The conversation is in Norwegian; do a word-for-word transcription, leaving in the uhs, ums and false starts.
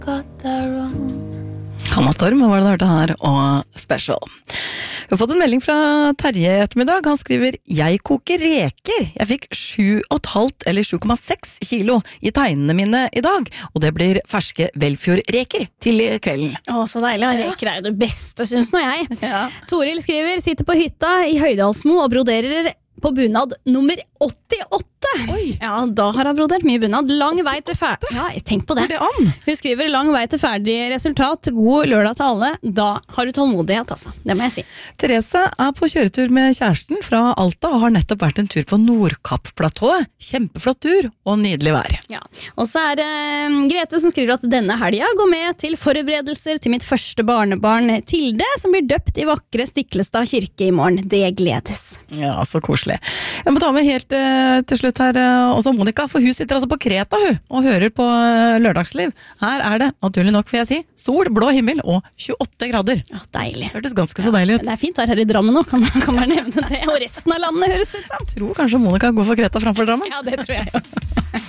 got that wrong. Hanna Storm, hva var det du hørte her, og Special. Vi har fått en melding fra Terje i ettermiddag. Han skriver, jeg koker reker. Jeg fikk sju og et halvt eller sju komma seks kilo i tegnene mine i dag, og det blir ferske Velfjord-reker til kvelden. Å, så deilig. Reker er jo det beste, synes nå jeg. Ja. Toril skriver, sitter på hytta i Høydalsmo og broderer på bunad nummer åttiåtte. Oi. Ja, da har han brodert mye bunad. Lang vei til ferdig. Ja, tenk på det. Går det an? Hun skriver lang vei til ferdig resultat. God lørdag til alle. Da har du tålmodighet, altså. Det må jeg si. Therese er på kjøretur med kjæresten fra Alta og har nettopp vært en tur på Nordkapp-platået. Kjempeflott tur og nydelig vær. Ja, og så er det um, Grete som skriver at denne helga går med til forberedelser til mitt første barnebarn Tilde, som blir døpt i vakre Stiklestad kirke i morgen. Det gledes. Ja, så koselig. Jeg må ta med helt uh, til slutt her uh, også Monica, for hun sitter altså på Kreta hun, og hører på uh, lørdagsliv. Her er det, naturlig nok vil jeg si, sol, blå himmel og tjueåtte grader. Ja, deilig. Hørtes ganske så deilig ut. Det er fint her, her i Drammen nå, kan, kan man nevne det. Og resten av landet høres det ut som. Tror kanskje Monica går for Kreta framfor Drammen. Ja, det tror jeg.